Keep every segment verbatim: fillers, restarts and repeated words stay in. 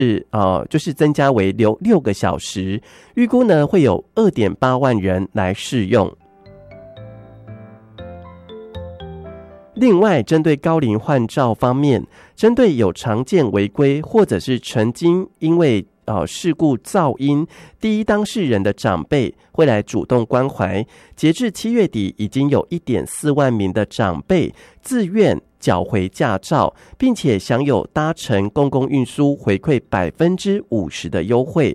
是呃，就是增加为留六个小时，预估呢会有 二点八万人来试用。另外，针对高龄换照方面，针对有常见违规或者是曾经因为呃事故噪音第一当事人的长辈会来主动关怀。截至七月底，已经有 一点四万名的长辈自愿缴回驾照，并且享有搭乘公共运输回馈百分之五十的优惠。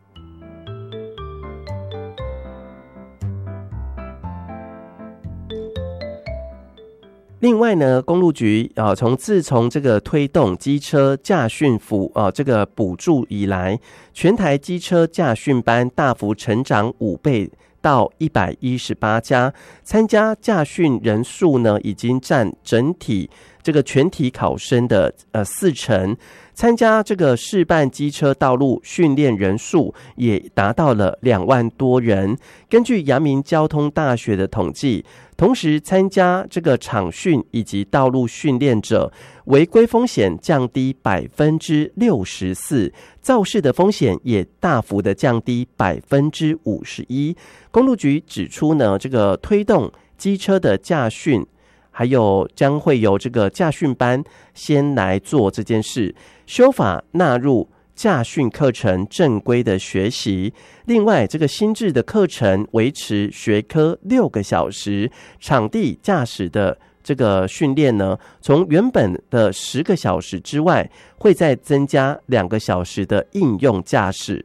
另外呢，公路局啊，从自从这个推动机车驾训辅啊这个补助以来，全台机车驾训班大幅成长五倍到一百一十八家，参加驾训人数呢已经占整体这个全体考生的呃四成。参加这个示范机车道路训练人数也达到了两万多人。根据阳明交通大学的统计，同时参加这个场训以及道路训练者，违规风险降低百分之六十四，肇事的风险也大幅的降低百分之五十一。公路局指出呢，这个推动机车的驾训，还有将会由这个驾训班先来做这件事，修法纳入驾训课程正规的学习。另外，这个新制的课程维持学科六个小时，场地驾驶的这个训练呢，从原本的十个小时之外，会再增加两个小时的应用驾驶。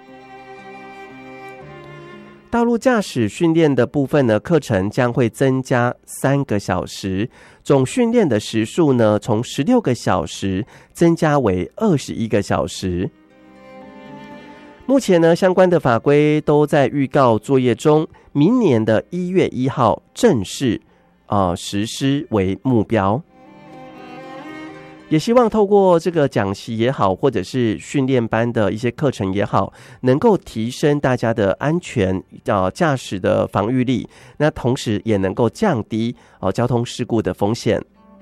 道路驾驶训练的部分呢，课程将会增加三个小时，总训练的时数呢，从十六个小时增加为二十一个小时。目前呢，相关的法规都在预告作业中，明年的一月一号正式呃实施为目标。也希望透过这个讲习也好，或者是训练班的一些课程也好，能够提升大家的安全呃驾驶的防御力，那同时也能够降低呃交通事故的风险。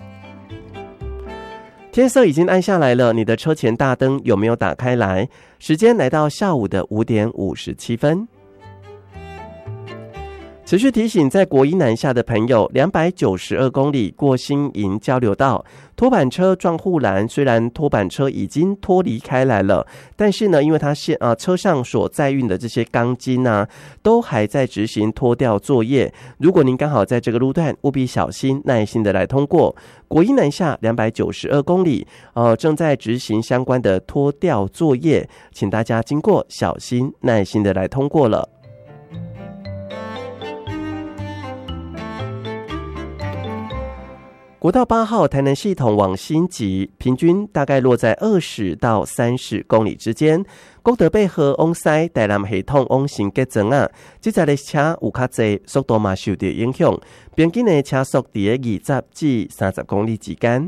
天色已经暗下来了，你的车前大灯有没有打开来？时间来到下午的五点五十七分。持续提醒，在国一南下的朋友，两百九十二公里过新营交流道，拖板车撞护栏。虽然拖板车已经脱离开来了，但是呢，因为它现啊车上所载运的这些钢筋啊，都还在执行拖吊作业。如果您刚好在这个路段，务必小心，耐心的来通过。国一南下两百九十二公里，呃，正在执行相关的拖吊作业，请大家经过小心，耐心的来通过了。国道八号台南系统往新集，平均大概落在二十到三十公里之间。国道八号往西台南系统往新结庄啊，这载列车有较济，速度嘛受到影响，平均的车速在二十至三十公里之间。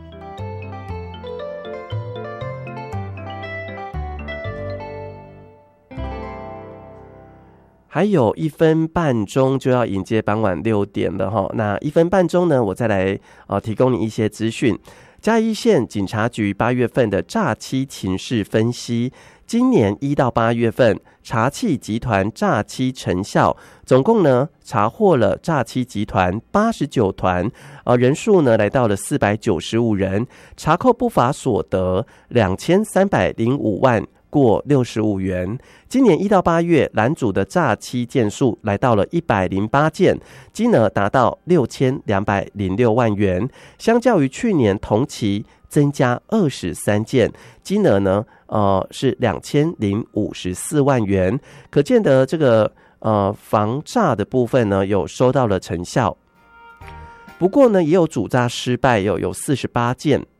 还有一分半钟就要迎接傍晚六点了哈，那一分半钟呢，我再来呃提供你一些资讯。嘉义县警察局八月份的诈欺情势分析，今年一到八月份查缉集团诈欺成效，总共呢查获了诈欺集团八十九团，呃人数呢来到了四百九十五人，查扣不法所得两千三百零五万。过六十五元。今年一到八月，拦阻的诈欺件数来到了一百零八件，金额达到六千两百零六万元，相较于去年同期增加二十三件，金额呢，呃是两千零五十四万元。可见的这个呃防诈的部分呢，有收到了成效。不过呢，也有主诈失败，有有四十八件。